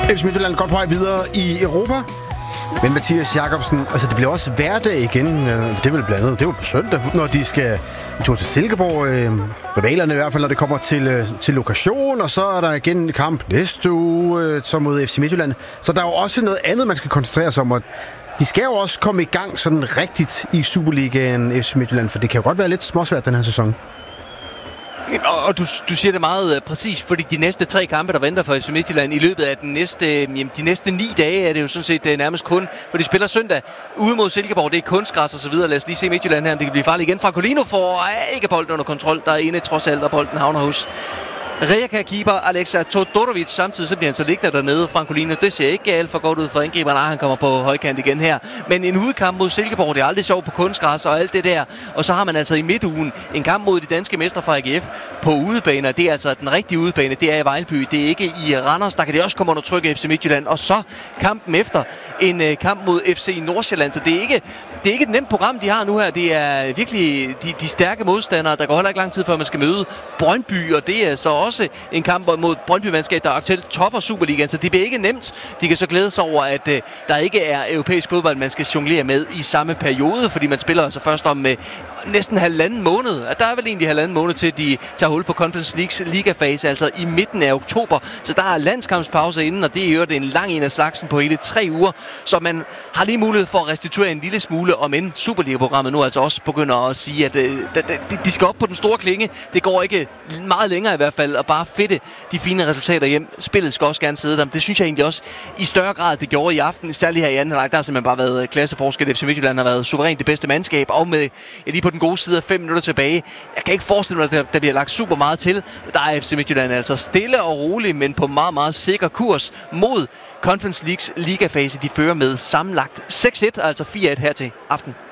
FC Midtjylland godt på vej videre i Europa. Men Mathias Jakobsen, altså det bliver også hverdag igen. Det er vel blandt andet, det er jo på søndag, når de skal en tur til Silkeborg. Rivalerne i hvert fald, når det kommer til lokation. Og så er der igen en kamp næste uge, så mod FC Midtjylland. Så der er jo også noget andet, man skal koncentrere sig om. Og de skal jo også komme i gang sådan rigtigt i Superligaen FC Midtjylland, for det kan jo godt være lidt småsvært den her sæson. Og du siger det meget præcis, fordi de næste 3 kampe, der venter for FC Midtjylland i løbet af de næste 9 dage, er det jo sådan set nærmest kun, hvor de spiller søndag ude mod Silkeborg. Det er kunstgræs og så videre. Lad os lige se Midtjylland her, om det kan blive farligt igen. Francolino får ikke bolden under kontrol. Der er inde trods alt, og bolden havner hos Rijeka-keeper Alexa Todorovic. Samtidig så bliver han så liggende dernede. Francolino, det ser ikke alt for godt ud for angriberen. Han kommer på højkant igen her. Men en udkamp mod Silkeborg, det er aldrig sjovt på kunstgræs og alt det der. Og så har man altså i midtugen en kamp mod de danske mestre fra AGF på udebane. Det er altså den rigtige udebane. Det er i Vejlby. Det er ikke i Randers. Der kan det også komme under tryk af FC Midtjylland. Og så kampen efter en kamp mod FC Nordsjælland. Så det er ikke et nemt program, de har nu her. Det er virkelig de stærke modstandere. Der går heller ikke lang tid før man skal møde Brøndby, og det er så også en kamp mod Brøndby-mandskab, der aktuelt topper Superligaen, så det bliver ikke nemt. De kan så glæde sig over, at der ikke er europæisk fodbold, man skal jonglere med i samme periode, fordi man spiller altså først om med næsten 1,5 måned. Der er vel egentlig 1,5 måned til, de tager hul på Conference Leagues ligafase, altså i midten af oktober. Så der er landskampspause inden, og det er jo en lang en af slagsen på hele 3 uger, så man har lige mulighed for at restituere en lille smule, om end Superliga-programmet nu altså også begynder at sige, at de skal op på den store klinge. Det går ikke meget længere i hvert fald, og bare fedte de fine resultater hjem. Spillet skal også gerne sidde der, men det synes jeg egentlig også i større grad, det gjorde i aften. Særligt her i anden halvleg, der har simpelthen bare været klasseforskel. FC Midtjylland har været suverænt det bedste mandskab, og med lige på den gode side af 5 minutter tilbage. Jeg kan ikke forestille mig, at der bliver lagt super meget til. Der er FC Midtjylland altså stille og rolig, men på meget, meget sikker kurs mod Conference Leagues ligafase. De fører med sammenlagt 6-1, altså 4-1 her til aften.